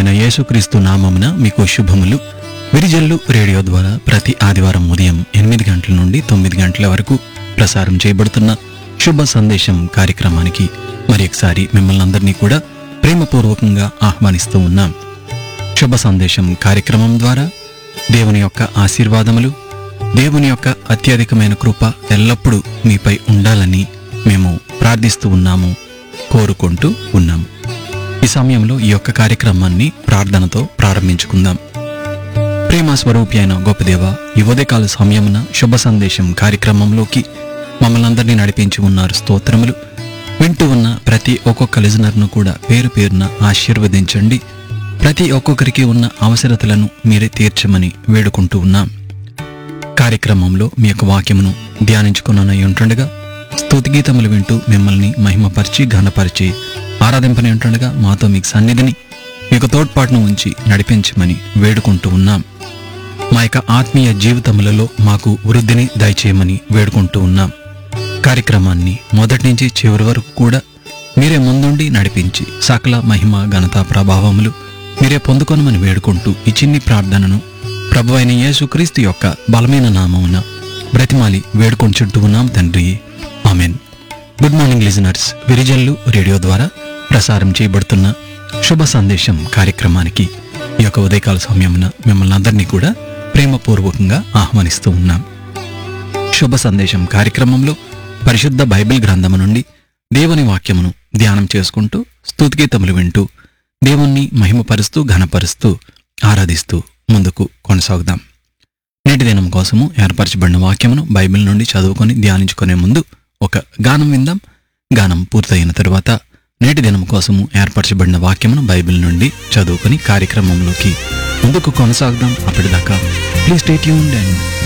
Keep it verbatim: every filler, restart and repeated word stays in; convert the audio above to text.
ప్రభువైన యేసుక్రీస్తు నామమున మీకు శుభములు. విరిజల్లు రేడియో ద్వారా ప్రతి ఆదివారం ఉదయం ఎనిమిది గంటల నుండి తొమ్మిది గంటల వరకు ప్రసారం చేయబడుతున్న శుభ సందేశం కార్యక్రమానికి మరి ఒకసారి మిమ్మల్ని అందరినీ కూడా ప్రేమపూర్వకంగా ఆహ్వానిస్తూ ఉన్నాం. శుభ సందేశం కార్యక్రమం ద్వారా దేవుని యొక్క ఆశీర్వాదములు, దేవుని యొక్క అత్యధికమైన కృప ఎల్లప్పుడూ మీపై ఉండాలని మేము ప్రార్థిస్తూ ఉన్నాము, కోరుకుంటూ ఉన్నాము. ఈ సమయంలో ఈ యొక్క కార్యక్రమాన్ని ప్రార్థనతో ప్రారంభించుకుందాం. ప్రేమ స్వరూపి అయిన గొప్ప దేవ, ఈ ఉదయకాల సమయమున శుభ సందేశం కార్యక్రమంలోకి మమ్మల్ని అందరినీ నడిపించి ఉన్నారు. స్తోత్రములు. వింటూ ఉన్న ప్రతి ఒక్కొక్క లిజనర్ను కూడా పేరు పేరున ఆశీర్వదించండి. ప్రతి ఒక్కొక్కరికి ఉన్న అవసరతలను మీరే తీర్చమని వేడుకుంటూ ఉన్నాం. కార్యక్రమంలో మీ యొక్క వాక్యమును ధ్యానించుకున్న ఉంటుండగా స్తుతిగీతములు వింటూ మిమ్మల్ని మహిమపరిచి ఘనపరిచి ఆరాధింపని ఉంటుండగా మాతో మీకు సన్నిధిని మీకు తోడ్పాటును ఉంచి నడిపించమని వేడుకుంటూ ఉన్నాం. మా యొక్క ఆత్మీయ జీవితములలో మాకు వృద్ధిని దయచేయమని వేడుకుంటూ ఉన్నాం. కార్యక్రమాన్ని మొదటి నుంచి చివరి వరకు కూడా మీరే ముందుండి నడిపించి సకల మహిమ ఘనత ప్రభావములు మీరే పొందుకొనమని వేడుకుంటూ ఈ చిన్ని ప్రార్థనను ప్రభువైన యేసుక్రీస్తు యొక్క బలమైన నామమున బ్రతిమాలి వేడుకొంచుంటూ ఉన్నాం తండ్రి, amen. Good morning listeners. Virijallu radio ద్వారా ప్రసారం చేయబడుతున్న శుభ సందేశం కార్యక్రమానికి ఈ యొక్క ఉదయకాల సమయమున మిమ్మల్ని అందరినీ కూడా ప్రేమపూర్వకంగా ఆహ్వానిస్తూ ఉన్నాం. శుభ సందేశం కార్యక్రమంలో పరిశుద్ధ బైబిల్ గ్రంథము నుండి దేవుని వాక్యమును ధ్యానం చేసుకుంటూ స్తుతిగీతములు వింటూ దేవుణ్ణి మహిమపరుస్తూ ఘనపరుస్తూ ఆరాధిస్తూ ముందుకు కొనసాగుదాం. నేటి దినం కోసము ఏర్పరచబడిన వాక్యమును బైబిల్ నుండి చదువుకొని ధ్యానించుకునే ముందు ఒక గానం విందాం. గానం పూర్తయిన తరువాత నేటి దినం కోసము ఏర్పరచబడిన వాక్యమును బైబిల్ నుండి చదువుకొని కార్యక్రమంలోకి ముందుకు కొనసాగుదాం. అప్పటిదాకా ప్లీజ్ స్టే ట్యూన్డ్ అండ్